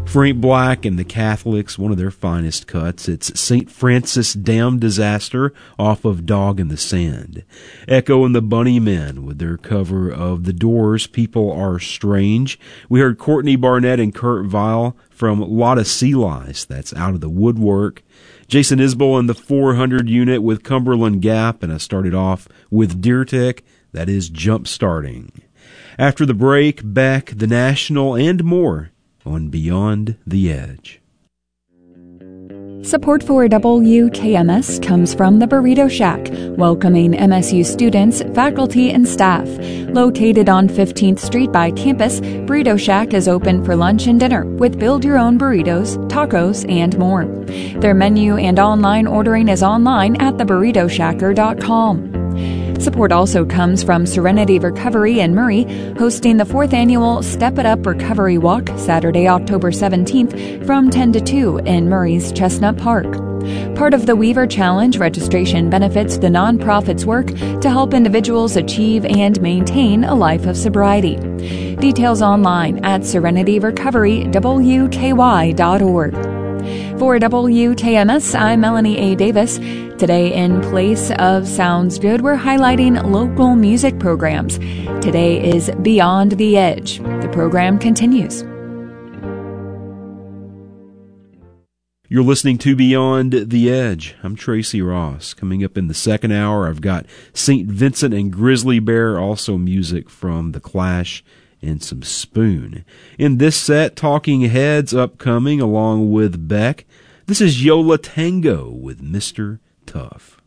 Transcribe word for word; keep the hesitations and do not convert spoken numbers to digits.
Frank Black and the Catholics, one of their finest cuts. It's Saint Francis Dam Disaster off of Dog in the Sand. Echo and the Bunnymen with their cover of The Doors' People Are Strange. We heard Courtney Barnett and Kurt Vile from Lotta Sea Lice, that's Out of the Woodwork. Jason Isbell and the four hundred unit with Cumberland Gap, and I started off with Deer Tick, that is Jump Starting. After the break, Beck, The National, and more on Beyond the Edge. Support for W K M S comes from the Burrito Shack, welcoming M S U students, faculty, and staff. Located on fifteenth Street by campus, Burrito Shack is open for lunch and dinner with build-your-own burritos, tacos, and more. Their menu and online ordering is online at the burrito shacker dot com. Support also comes from Serenity Recovery in Murray, hosting the fourth annual Step It Up Recovery Walk Saturday, October seventeenth from ten to two in Murray's Chestnut Park. Part of the Weaver Challenge, registration benefits the nonprofit's work to help individuals achieve and maintain a life of sobriety. Details online at serenity recovery w k y dot org. For W K M S, I'm Melanie A. Davis. Today, in place of Sounds Good, we're highlighting local music programs. Today is Beyond the Edge. The program continues. You're listening to Beyond the Edge. I'm Tracy Ross. Coming up in the second hour, I've got Saint Vincent and Grizzly Bear, also music from The Clash, and some Spoon. In this set, Talking Heads upcoming along with Beck. This is Yola Tango with Mister Tough.